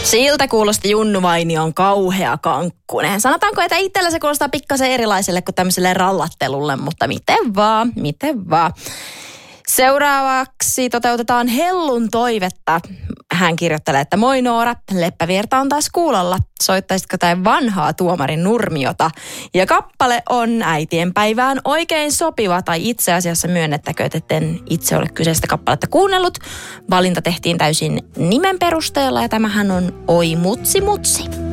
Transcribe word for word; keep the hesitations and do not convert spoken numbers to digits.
Siltä kuulosti Junnu Vainion kauhea kankkunen. Sanotaanko, että itsellä se kuulostaa pikkasen erilaiselle kuin tämmöiselle rallattelulle, mutta miten vaan, miten vaan. Seuraavaksi toteutetaan Hellun toivetta. Hän kirjoittelee, että moi Noora, Leppävirta on taas kuulolla. Soittaisitko tai vanhaa tuomarin Nurmiota? Ja kappale on äitienpäivään oikein sopiva, tai itse asiassa myönnettäkö, että en itse ole kyseistä kappaletta kuunnellut. Valinta tehtiin täysin nimen perusteella ja tämähän on Oi mutsi mutsi.